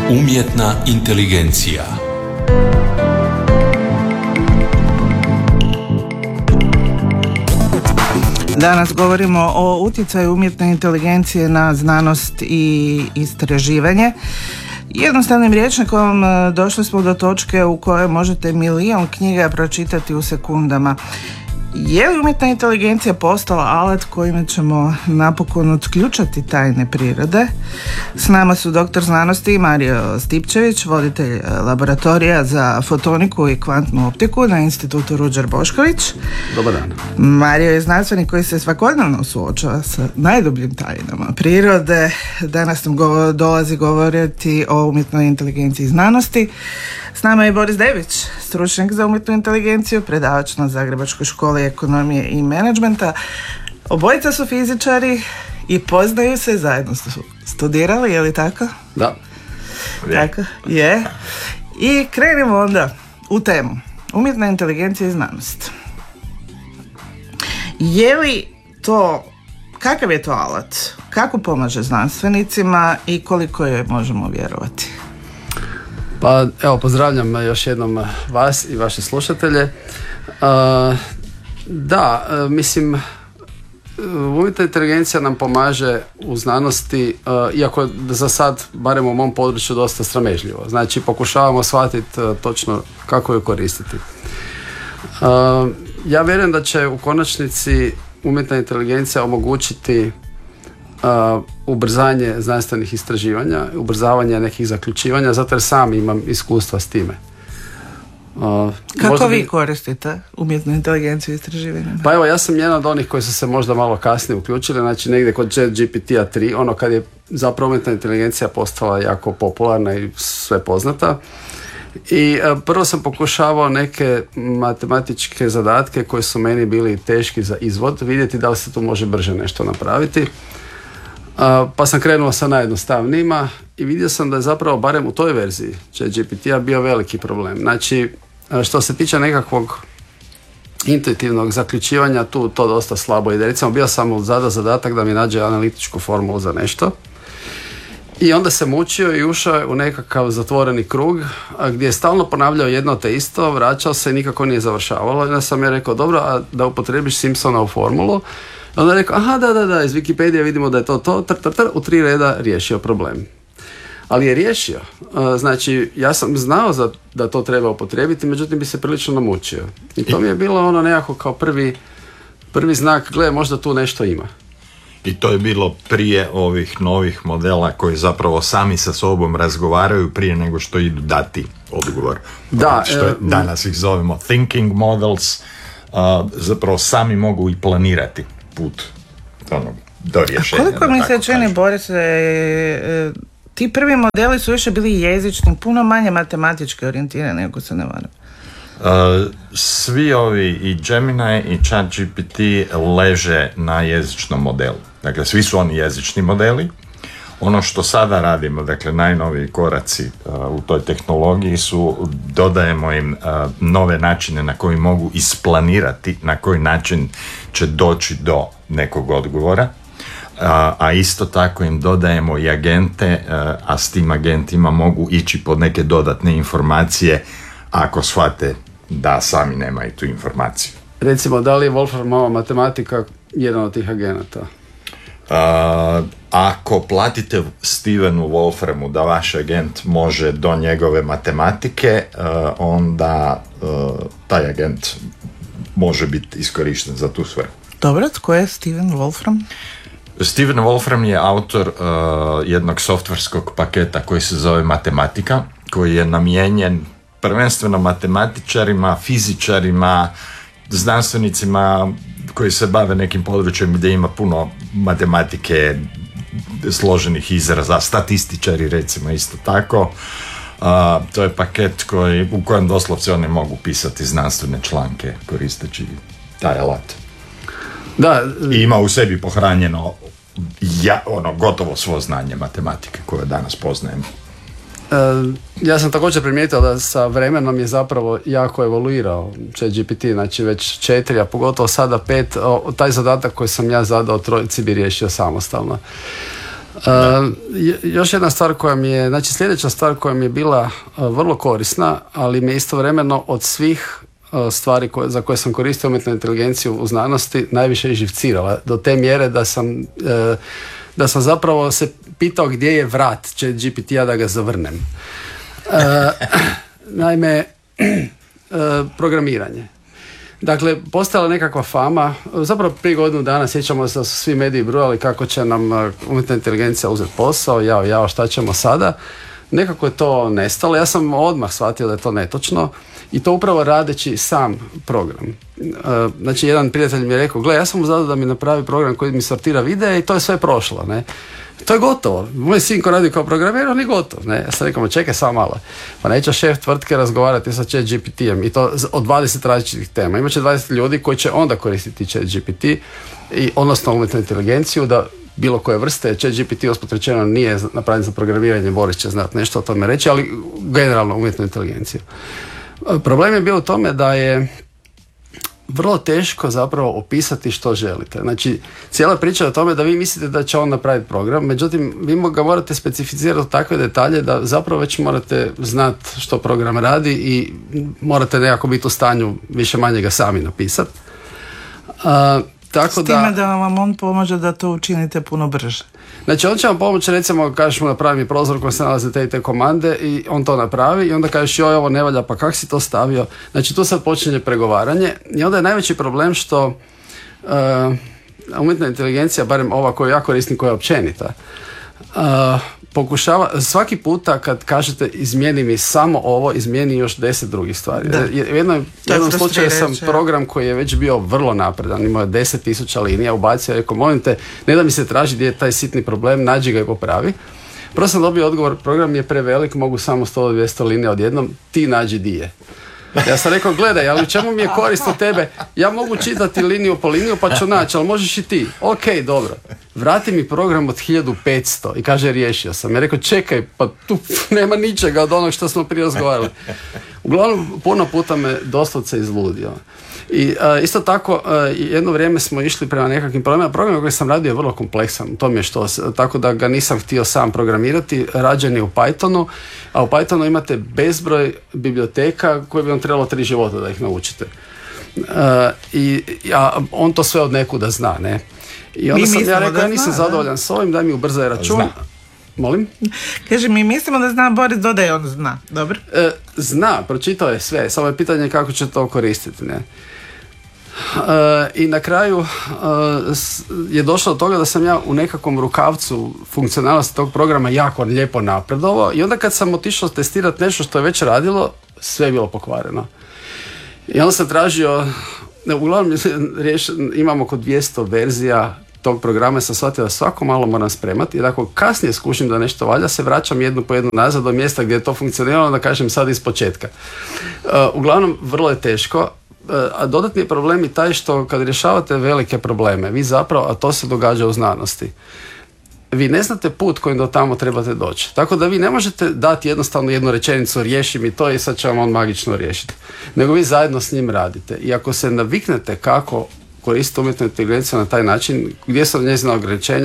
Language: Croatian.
Umjetna inteligencija. Danas govorimo o utjecaju umjetne inteligencije na znanost i istraživanje. Jednostavnim rječnikom došli smo do točke u kojoj možete 1.000.000 knjiga pročitati u sekundama. Je li umjetna inteligencija postala alat kojim ćemo napokon otključati tajne prirode? S nama su doktor znanosti Mario Stipčević, voditelj laboratorija za fotoniku i kvantnu optiku na Institutu Ruđer Bošković. Dobar dan. Mario je znanstvenik koji se svakodnevno suočava sa najdubljim tajnama prirode. Danas nam dolazi govoriti o umjetnoj inteligenciji i znanosti. S nama je Boris Debić, stručnjak za umjetnu inteligenciju, predavač na Zagrebačkoj školi ekonomije i menadžmenta. Obojica su fizičari i poznaju se, zajedno su studirali, je li tako? Da. Tako, je. I krenimo onda u temu. Umjetna inteligencija i znanost. Je li to, kakav je to alat? Kako pomaže znanstvenicima i koliko joj možemo vjerovati? Pa evo, pozdravljam još jednom vas i vaše slušatelje. Mislim, umjetna inteligencija nam pomaže u znanosti, iako za sad, barem u mom području, dosta sramežljivo. Znači, pokušavamo shvatiti točno kako ju koristiti. Ja vjerujem da će u konačnici umjetna inteligencija omogućiti ubrzanje znanstvenih istraživanja, ubrzavanje nekih zaključivanja, zato jer sam imam iskustva s time. Kako vi koristite umjetnu inteligenciju i istraživanja? Pa evo, ja sam jedan od onih koji su se možda malo kasnije uključili, znači negdje kod ChatGPT-a 3, ono kad je zapravo umjetna inteligencija postala jako popularna i sve poznata. I prvo sam pokušavao neke matematičke zadatke koji su meni bili teški za izvod, vidjeti da li se tu može brže nešto napraviti. Pa sam krenuo sa najjednostavnijima i vidio sam da je zapravo, barem u toj verziji ChatGPT-a, bio veliki problem. Znači, što se tiče nekakvog intuitivnog zaključivanja, tu to dosta slabo ide. Recimo, bio sam zadao zadatak da mi nađe analitičku formulu za nešto i onda se mučio i ušao u nekakav zatvoreni krug gdje je stalno ponavljao jedno te isto, vraćao se i nikako nije završavalo. I onda sam ja rekao, dobro, a da upotrebiš Simpsonovu formulu. Onda je rekao, da, iz Wikipedije vidimo da je to, u 3 reda riješio problem. Ali je riješio. Znači, ja sam znao da to treba upotrijebiti, međutim bi se prilično namučio. I to mi je bilo ono nekako kao prvi znak, gle, možda tu nešto ima. I to je bilo prije ovih novih modela koji zapravo sami sa sobom razgovaraju prije nego što idu dati odgovor. Da, što danas ih zovemo thinking models, zapravo sami mogu i planirati put do rješenja. A koliko mi se čini, Boris, ti prvi modeli su više bili jezični, puno manje matematički orijentirani, ako se ne varam. Svi ovi i Gemini i ChatGPT leže na jezičnom modelu. Dakle, svi su oni jezični modeli. Ono što sada radimo, dakle, najnoviji koraci u toj tehnologiji su, dodajemo im nove načine na koji mogu isplanirati na koji način će doći do nekog odgovora, a isto tako im dodajemo i agente, a s tim agentima mogu ići pod neke dodatne informacije ako shvate da sami nemaju tu informaciju. Recimo, da li je Wolframova matematika jedan od tih agenata? Ako platite Stevenu Wolframu da vaš agent može do njegove matematike, onda taj agent može biti iskorišten za tu svrhu. Dobro, tko je Steven Wolfram? Steven Wolfram je autor jednog softverskog paketa koji se zove Matematika, koji je namijenjen prvenstveno matematičarima, fizičarima, znanstvenicima koji se bave nekim područjem gdje ima puno matematike, složenih izraza, statističari recimo isto tako. To je paket u kojem doslovce oni mogu pisati znanstvene članke koristeći taj alat. Da. I ima u sebi pohranjeno gotovo svo znanje matematike koje danas poznajemo. Ja sam također primijetio da sa vremenom je zapravo jako evoluirao ChatGPT, znači već 4, a pogotovo sada 5, taj zadatak koji sam ja zadao trojici bi riješio samostalno. Još jedna stvar koja mi je, znači sljedeća stvar koja mi je bila vrlo korisna, ali me istovremeno od svih stvari za koje sam koristio umjetnu inteligenciju u znanosti najviše živcirala, do te mjere da sam zapravo se pitao gdje je vrat ChatGPT-a da ga zavrnem. Naime, programiranje. Dakle, postojala nekakva fama, zapravo prije godinu dana sjećamo se da su svi mediji brojali kako će nam umjetna inteligencija uzeti posao, jao, šta ćemo sada. Nekako je to nestalo, ja sam odmah shvatio da je to netočno i to upravo radeći sam program. Znači, jedan prijatelj mi je rekao, gle, ja sam mu zadao da mi napravi program koji mi sortira videe i to je sve prošlo, ne. To je gotovo. Moj sin ko radi kao programer, on je gotov. Ne? Ja sam rekao, čekaj samo malo. Pa neće šef tvrtke razgovarati sa ChatGPT-em i to o 20 različitih tema. Imaće 20 ljudi koji će onda koristiti ChatGPT i odnosno umjetnu inteligenciju da bilo koje vrste. ChatGPT usput rečeno nije napravljen za programiranje, Boris će znati nešto o tome reći, ali generalno umjetnu inteligenciju. Problem je bio u tome da je vrlo teško zapravo opisati što želite. Znači, cijela priča je o tome da vi mislite da će on napraviti program, međutim, vi ga morate specificirati u takve detalje da zapravo već morate znati što program radi i morate nekako biti u stanju više manje ga sami napisati. S time da vam on pomože da to učinite puno brže. Znači, on će vam pomoći, recimo, kažeš mu napravi mi prozor koji se nalaze te i te komande i on to napravi i onda kažeš joj, ovo ne valja, pa kak si to stavio? Znači, tu sad počinje pregovaranje i onda je najveći problem što umjetna inteligencija, barem ova koju ja koristim, koja je općenita, pokušava, svaki puta kad kažete izmijeni mi samo ovo, izmijeni još 10 drugih stvari. U jednom slučaju sam program koji je već bio vrlo napredan, imao je 10.000 linija, ubacio, rekao, molim te, ne da mi se traži gdje je taj sitni problem, nađi ga i popravi. Prvo sam dobio odgovor, program je prevelik, mogu samo 100-200 linija odjednom, ti nađi di je. Ja sam rekao, gledaj, ali u čemu mi je korist od tebe? Ja mogu čitati liniju po liniju pa ću naći, ali možeš i ti. Ok, dobro. Vrati mi program od 1500 i kaže, riješio sam. Ja rekao, čekaj, pa tu nema ničega od onog što smo prije razgovarali. Uglavnom, puno puta me doslovce izludio. I isto tako, jedno vrijeme smo išli prema nekakvim problemima. Program koji sam radio je vrlo kompleksan, to mi je što, tako da ga nisam htio sam programirati, rađen je u Pythonu, a u Pythonu imate bezbroj biblioteka koje bi vam trebalo 3 života da ih naučite. A on to sve od nekuda zna, ne? I onda sam ja rekao, ja nisam zadovoljan s ovim, daj mi ubrzaj račun. Zna. Molim? Kaže, mi mislimo da zna, Boris dodaje, on zna. Dobro? Zna, pročitao je sve, samo je pitanje kako će to koristiti, ne? I na kraju je došlo do toga da sam ja u nekakvom rukavcu funkcionalnosti tog programa jako lijepo napredovao i onda kad sam otišao testirati nešto što je već radilo, sve je bilo pokvareno. I onda sam tražio, uglavnom imamo oko 200 verzija tog programa, sam shvatio da svako malo moram spremati jer ako kasnije skušim da nešto valja, se vraćam jednu po jednu nazad do mjesta gdje je to funkcioniralo, da kažem sad iz početka. Uglavnom, vrlo je teško. A dodatni problem je taj što kad rješavate velike probleme, vi zapravo, a to se događa u znanosti, vi ne znate put kojim do tamo trebate doći. Tako da vi ne možete dati jednostavno jednu rečenicu, riješi mi to i sad će vam on magično riješiti. Nego vi zajedno s njim radite. I ako se naviknete kako koristiti umjetnu inteligenciju na taj način, gdje su njezina ograničenja,